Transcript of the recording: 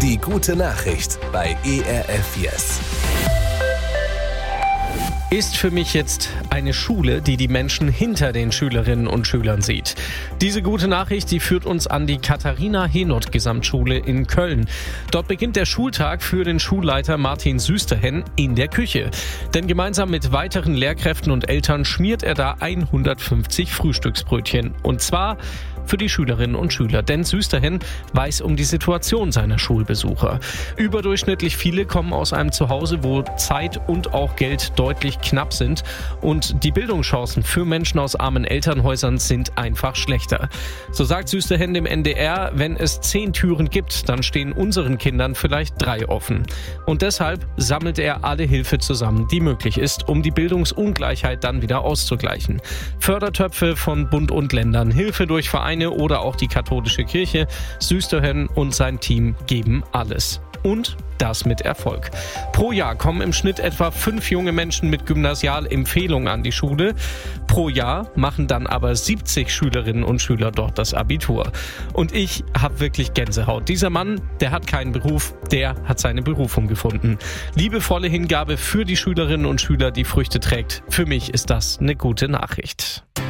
Die gute Nachricht bei ERF Yes. Ist für mich jetzt eine Schule, die die Menschen hinter den Schülerinnen und Schülern sieht. Diese gute Nachricht, die führt uns an die Katharina-Henoth-Gesamtschule in Köln. Dort beginnt der Schultag für den Schulleiter Martin Süsterhen in der Küche. Denn gemeinsam mit weiteren Lehrkräften und Eltern schmiert er da 150 Frühstücksbrötchen. Und zwar für die Schülerinnen und Schüler. Denn Süsterhen weiß um die Situation seiner Schulbesucher. Überdurchschnittlich viele kommen aus einem Zuhause, wo Zeit und auch Geld deutlich knapp sind. Und die Bildungschancen für Menschen aus armen Elternhäusern sind einfach schlechter. So sagt Süsterhen dem NDR, wenn es 10 Türen gibt, dann stehen unseren Kindern vielleicht 3 offen. Und deshalb sammelt er alle Hilfe zusammen, die möglich ist, um die Bildungsungleichheit dann wieder auszugleichen. Fördertöpfe von Bund und Ländern, Hilfe durch Vereine oder auch die katholische Kirche. Süsterhen und sein Team geben alles. Und das mit Erfolg. Pro Jahr kommen im Schnitt etwa 5 junge Menschen mit Gymnasialempfehlung an die Schule. Pro Jahr machen dann aber 70 Schülerinnen und Schüler dort das Abitur. Und ich habe wirklich Gänsehaut. Dieser Mann, der hat keinen Beruf, der hat seine Berufung gefunden. Liebevolle Hingabe für die Schülerinnen und Schüler, die Früchte trägt. Für mich ist das eine gute Nachricht.